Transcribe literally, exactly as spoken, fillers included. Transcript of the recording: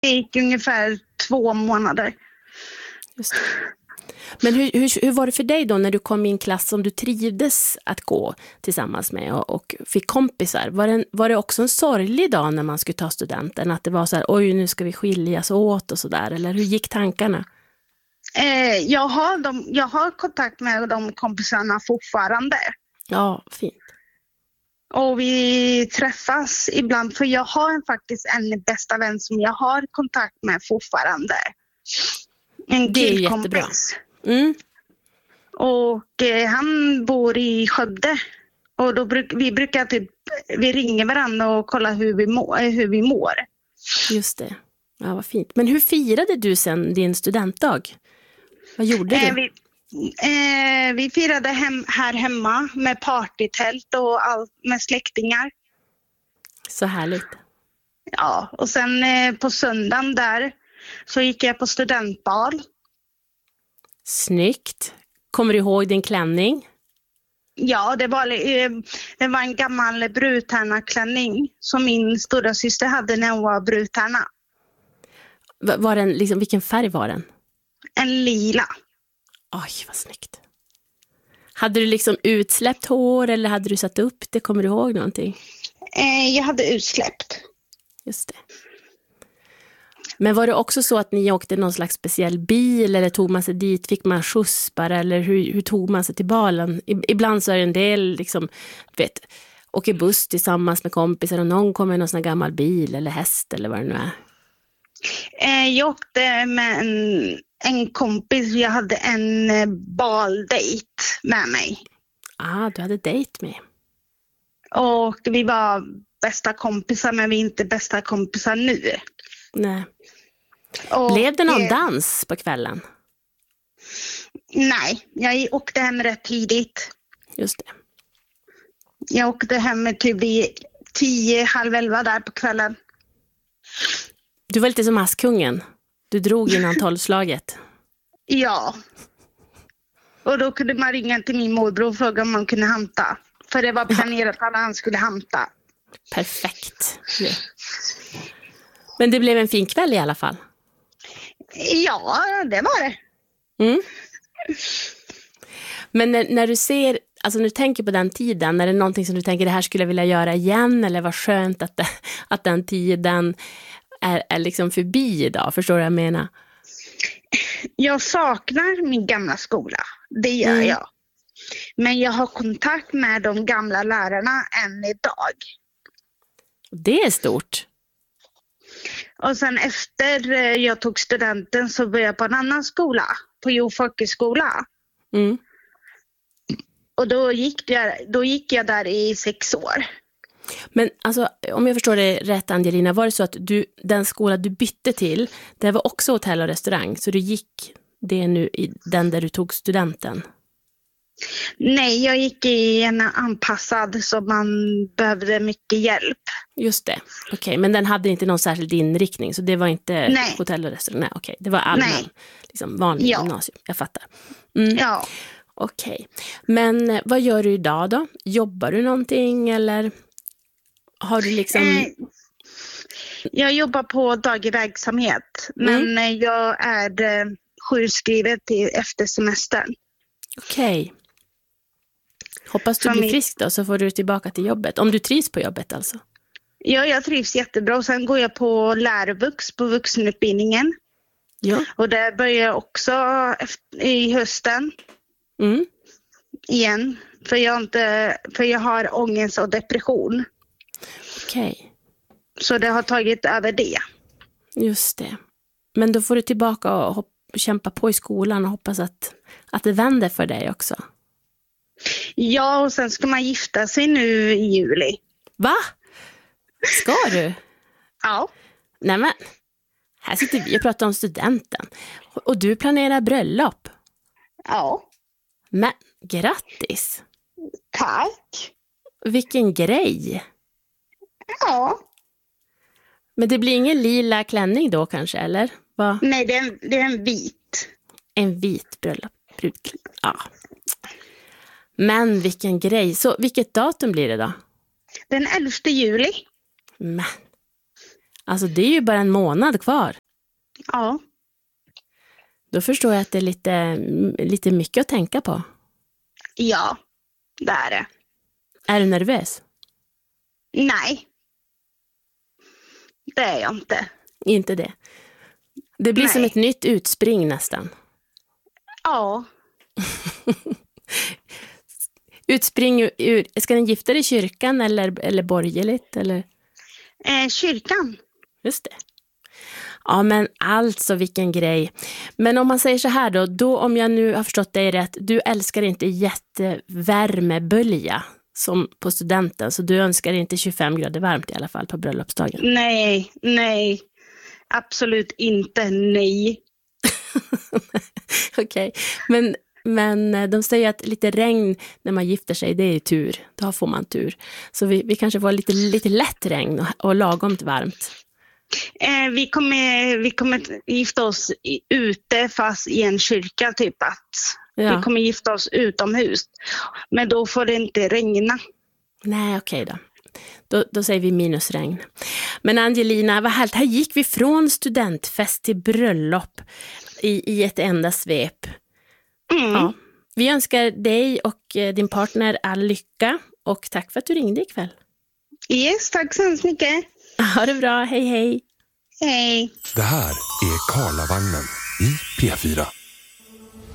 Det gick ungefär två månader. Just det. Men hur, hur, hur var det för dig då när du kom i en klass som du trivdes att gå tillsammans med och, och fick kompisar? Var det, var det också en sorglig dag när man skulle ta studenten? Att det var så här, oj nu ska vi skiljas åt och sådär. Eller hur gick tankarna? Eh, jag, har de, jag har kontakt med de kompisarna fortfarande. Ja, fint. Och vi träffas ibland, för jag har en, faktiskt en bästa vän som jag har kontakt med fortfarande. En Det är jättebra. killkompis. Mm. Och eh, han bor i Skövde. Och då bruk, vi brukar typ, vi ringer varandra och kollar hur vi, må, hur vi mår. Just det. Ja, vad fint. Men hur firade du sen din studentdag? Vad gjorde du? Eh, vi, eh, vi firade hem, här hemma med partytält och allt med släktingar. Så härligt. Ja, och sen eh, på söndagen där så gick jag på studentbal. Snyggt. Kommer du ihåg din klänning? Ja, det var, eh, det var en gammal brudtärnaklänning som min stora syster hade när hon var brudtärna. Var, var den, liksom, vilken färg var den? En lila. Oj, vad snyggt. Hade du liksom utsläppt hår eller hade du satt upp det? Kommer du ihåg någonting? Eh, jag hade utsläppt. Just det. Men var det också så att ni åkte någon slags speciell bil eller tog man sig dit? Fick man skjuts bara eller hur, hur tog man sig till balen? Ibland så är det en del liksom, vet, åker buss tillsammans med kompisar och någon kommer i någon sån här gammal bil eller häst eller vad det nu är. Eh, jag åkte med en, en kompis. Jag hade en eh, baldejt med mig. Ah, du hade dejt med. Och vi var bästa kompisar, men vi är inte bästa kompisar nu. Nej. Och, Blev det någon eh, dans på kvällen? Nej, jag åkte hem rätt tidigt. Just det. Jag åkte hem typ vid tio, halv elva där på kvällen. Du var lite som Askungen. Du drog innan tolvslaget. Ja. Och då kunde man ringa till min morbror och fråga om man kunde hamta. För det var planerat att han skulle hamta. Perfekt. Ja. Men det blev en fin kväll i alla fall. Ja, det var det. Mm. Men när, när du ser, alltså när du tänker på den tiden, är det någonting som du tänker det här skulle jag vilja göra igen eller vad skönt att, det, att den tiden är, är liksom förbi idag, förstår du vad jag menar? Jag saknar min gamla skola, det gör Mm. jag. Men jag har kontakt med de gamla lärarna än idag. Det är stort. Och sen efter jag tog studenten så började jag på en annan skola, på Jo Folkhögskola. Mm. Och då gick, jag, då gick jag där i sex år. Men alltså, om jag förstår det rätt Angelina, var det så att du, den skola du bytte till, det var också hotell och restaurang, så du gick det nu i den där du tog studenten? Nej, jag gick i en anpassad så man behövde mycket hjälp. Just det, okej, okay, men den hade inte någon särskild inriktning, så det var inte Nej. hotell och restaurang, nej okej, okay, det var allmän, liksom vanlig Ja. gymnasium, jag fattar. Mm. Ja. Okej, okay. Men vad gör du idag då? Jobbar du någonting eller har du liksom... Eh, jag jobbar på daglig verksamhet, men Mm. jag är eh, sjukskriven till efter semestern. Okej. Okay. Hoppas du Som blir i- frisk då, så får du tillbaka till jobbet. Om du trivs på jobbet alltså. Ja, jag trivs jättebra. Och sen går jag på lärvux på vuxenutbildningen. Ja. Och där börjar jag också efter, i hösten Mm. igen. För jag, har inte, för jag har ångest och depression. Okej, okay. Så det har tagit över det. Just det. Men då får du tillbaka och hopp- kämpa på i skolan och hoppas att, att det vänder för dig också. Ja, och sen ska man gifta sig nu i juli. Va? Ska du? Ja. Nej men, här sitter vi och pratar om studenten. Och du planerar bröllop. Ja. Men, grattis. Tack. Vilken grej. Ja. Men det blir ingen lila klänning då kanske, eller? Va? Nej, det är en, det är en vit. En vit bröllop. brudklänning. Ja. Men vilken grej. Så vilket datum blir det då? Den elfte juli. Men, Alltså det är ju bara en månad kvar. Ja. Då förstår jag att det är lite, lite mycket att tänka på. Ja, det är det. Är du nervös? Nej. Det är jag inte. Inte det. Det blir Nej. som ett nytt utspring nästan. Ja. Utspring ur, ska ni gifta dig i kyrkan eller, eller borgerligt? Eller? Eh, kyrkan. Just det. Ja, men alltså vilken grej. Men om man säger så här då, då om jag nu har förstått dig rätt, du älskar inte jättevärmebölja som på studenten, så du önskar inte tjugofem grader varmt i alla fall på bröllopsdagen. Nej, nej. Absolut inte, nej. Okej, okay. men, men de säger att lite regn när man gifter sig, det är tur. Då får man tur. Så vi, vi kanske får lite, lite lätt regn och, och lagomt varmt. Eh, vi, kommer, vi kommer gifta oss i, ute fast i en kyrka typ att ja. Vi kommer gifta oss utomhus. Men då får det inte regna. Nej, okej okay då. Då, då säger vi minusregn. Men Angelina, vad härligt. Här gick vi från studentfest till bröllop i, i ett enda svep. Mm. Ja. Vi önskar dig och din partner all lycka. Och tack för att du ringde ikväll. Yes, tack så hemskt mycket. Ha det bra, hej hej. Hej. Det här är Karlavagnen i P fyra.